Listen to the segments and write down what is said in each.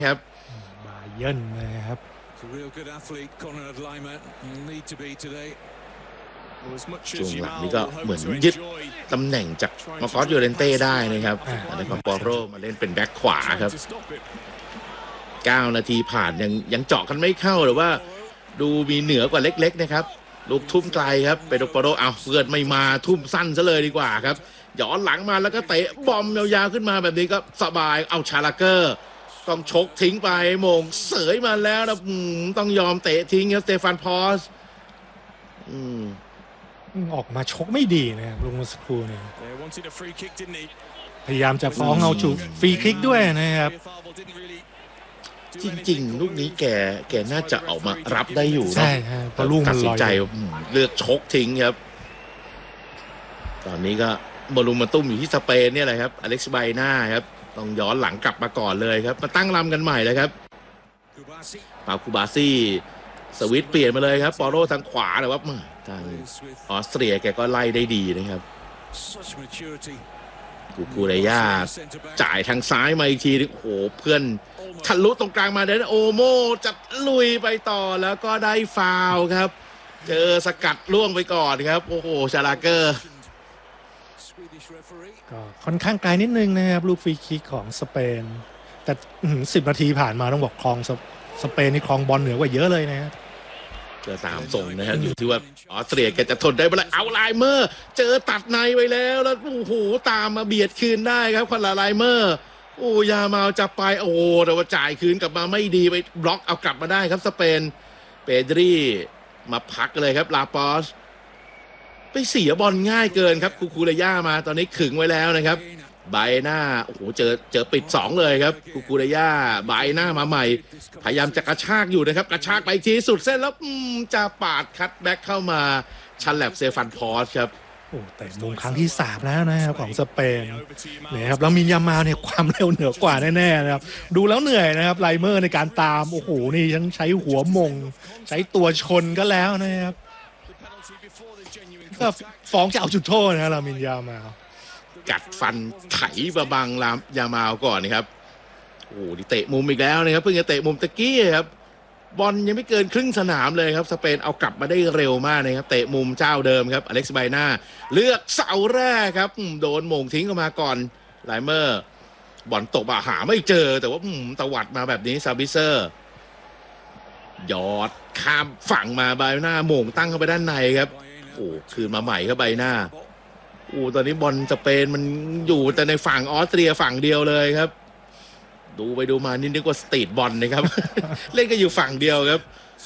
ครับบาเยิร์นนะครับช่วงหลังนี้ก็เหมือนยึดตำแหน่งจากมาร์กอส โยเรนเต้ได้นะครับแล้วก็ปอโรมาเล่นเป็นแบ็คขวาครับ9 นาทีผ่านยังเจาะกันไม่เข้าหรือว่าดูมีเหนือกว่าเล็กๆนะครับลูกทุ่มไกลครับเปโดรปโรเอาเพื่อนไม่มาทุ่มสั้นซะเลยดีกว่าครับย้อนหลังมาแล้วก็เตะบอมยาวๆขึ้นมาแบบนี้ก็สบายเอาชาลาเกอร์ต้องชกทิ้งไปโมงเสยมาแล้วนะต้องยอมเตะทิ้งครับสเตฟานพอสออกมาชกไม่ดีนะครับลุงมาสคูเนี่ยพยายามจะฟ้องเอาจุดฟรีคิกด้วยนะครับจริงๆลูกนี้แกน่าจะออกมารับได้อยู่ใช่ฮะพอลูกมันลอยตัดสินใจเลือกชกทิ้งครับตอนนี้ก็บอลลูนมาตุ้มอยู่ที่สเปนเนี่ยแหละครับอเล็กซ์ไบน่าครับต้องย้อนหลังกลับมาก่อนเลยครับมาตั้งลำกันใหม่เลยครับปาคูบาซี่สวิตเปลี่ยนมาเลยครับปอโรทางขวาแต่ว่าทางออสเตรียแกก็ไล่ได้ดีนะครับกูเรย่าจ่ายทางซ้ายมาอีกทีโอ้โหเพื่อนทะลุตรงกลางมาเดนโอโมจะลุยไปต่อแล้วก็ได้ฟาวล์ครับเจอสกัดล่วงไปก่อนครับโอ้โหชาลาเกอร์ก็ค่อนข้างไกลนิดนึงนะครับลูกฟรีคิกของสเปนแต่10 นาทีผ่านมาต้องบอกครองสเปนนี่ครองบอลเหนือกว่าเยอะเลยนะครับเจอ3 ส่งนะครับอยู่ที่ว่าออสเตรียแกจะทนได้เมื่อไหร่เอาไลเมอร์เจอตัดในไปแล้วโอ้โหตามมาเบียดคืนได้ครับคนละไลเมอร์โอ้ยามาจะไปโอ้แต่ว่าจ่ายคืนกลับมาไม่ดีไปบล็อกเอากลับมาได้ครับสเปนเปดรีมาพักเลยครับลาปอสไปเสียบอลง่ายเกินครับคูเรย่ามาตอนนี้ขึงไว้แล้วนะครับใบหน้าโอ้โหเจอปิด2เลยครับคูเรย่าใบหน้ามาใหม่พยายามจะกระชากอยู่นะครับกระชากไปทีสุดเส้นแล้วจะปาดคัตแบ็กเข้ามาชันแลบเซฟันพอสครับโอ้แต่มุมครั้งที่3แล้วนะครับของสเปนเนี่ยครับแล้วมินยามาเนี่ยความเร็วเหนือกว่าแน่ๆนะครับดูแล้วเหนื่อยนะครับไลเมอร์ในการตามโอ้โหนี่ทั้งใช้หัวมงใช้ตัวชนก็แล้วนะครับก็ฟ้องจะเอาจุดโทษนะลามินยามากัดฟันไถบะบังยามาวก่อนนะครับโอ้โหเตะมุมอีกแล้วนะครับเพิ่งจะเตะมุมตะกี้ครับบอลยังไม่เกินครึ่งสนามเลยครับสเปนเอากลับมาได้เร็วมากนะครับเตะมุมเจ้าเดิมครับอเล็กซ์ไบน่าเลือกเสาแรกครับโดนโมงทิ้งออกมาก่อนไลเมอร์บอลตกหาไม่เจอแต่ว่าตวัดมาแบบนี้ซาบิเซอร์ยอดข้ามฝั่งมาไบน่าโมงตั้งเข้าไปด้านในครับโอ้คืนมาใหม่ครับไบน่าโอ้ตอนนี้บอลสเปนมันอยู่แต่ในฝั่งออสเตรียฝั่งเดียวเลยครับดูไปดูมานี่นึกว่าสตรีทบอลนะครับ เล่นก็อยู่ฝั่งเดียวครับ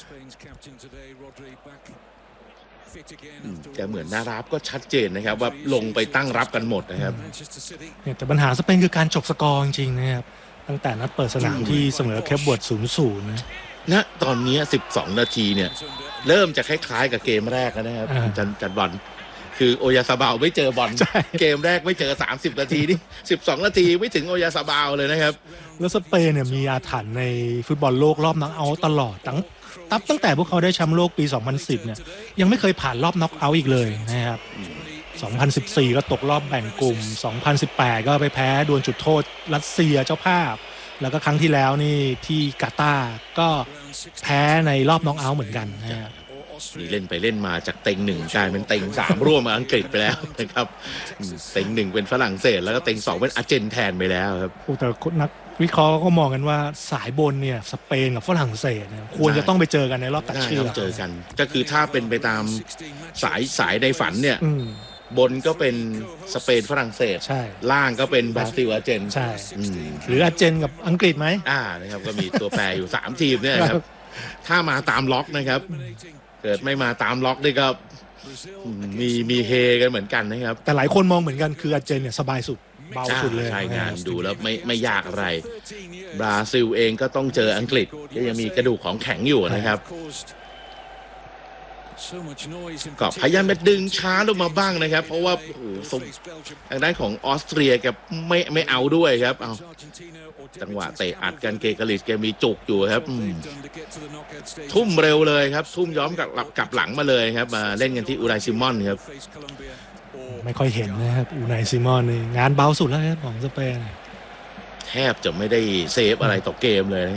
แต่เหมือนหน้ารับก็ชัดเจนนะครับว่าลงไปตั้งรับกันหมดนะครับแต่ปัญหาสเปนคือการจบสกอร์จริงๆนะครับตั้งแต่นัดเปิดสนามที่เสมอเคปเวิร์ด 0-0 นะตอนนี้12 นาทีเนี่ยเริ่มจะคล้ายๆกับเกมแรกแล้วนะครับจันบอลคือโอยาซาบาลไม่เจอบอลเกมแรกไม่เจอ30 นาทีนี่12 นาทีไม่ถึงโอยาซาบาลเลยนะครับแล้วสเปนเนี่ยมีอาถรรพ์ในฟุตบอลโลกรอบน็อกเอาท์ตลอดตั้งแต่พวกเขาได้แชมป์โลกปี2010เนี่ยยังไม่เคยผ่านรอบน็อกเอาท์อีกเลยนะครับ2014ก็ตกรอบแบ่งกลุ่ม2018ก็ไปแพ้ดวลจุดโทษรัสเซียเจ้าภาพแล้วก็ครั้งที่แล้วนี่ที่กาตาร์ก็แพ้ในรอบน็อกเอาท์เหมือนกันนะครับนี่เล่นไปเล่นมาจากเต็ง1กลายเป็นเต็ง3ร่วมมาอังกฤษไปแล้วนะครับเต็ง1เป็นฝรั่งเศสแล้วก็เต็ง2เป็นอาร์เจนแทนไปแล้วครับแต่นักวิเคราะห์ก็มองกันว่าสายบนเนี่ยสเปนกับฝรั่งเศสควรจะต้องไปเจอกันในรอบตัดเชือกเจอกันก็คือถ้าเป็นไปตามสายในฝันเนี่ยบนก็เป็นสเปนฝรั่งเศสล่างก็เป็นบราซิลอาร์เจนใช่หรืออาร์เจนกับอังกฤษไหมนะครับก็มีตัวแปรอยู่3 ทีมเนี่ยครับถ้ามาตามล็อกนะครับเกิดไม่มาตามล็อกนี่ก็มีเฮกันเหมือนกันนะครับแต่หลายคนมองเหมือนกันคืออาร์เจนเนี่ยสบายสุดเบาสุดเลยใช่งานดูแล้วไม่ยากอะไรบราซิลเองก็ต้องเจออังกฤษก็ยังมีกระดูกของแข็งอยู่นะครับก็พยายามจะดึงช้าลงมาบ้างนะครับเพราะว่าโอ้โหทางด้านของออสเตรียแกไม่เอาด้วยครับเอาจังหวะเตะอัดกันเกกาลิสแกมีจุกอยู่ครับทุ่มเร็วเลยครับทุ่มย้อมกลับหลังมาเลยครับมาเล่นกันที่อูไนซิมอนครับไม่ค่อยเห็นนะครับอูไนซิมอนนี่งานเบาสุดแล้วครับของสเปนแทบจะไม่ได้เซฟอะไรต่อเกมเลย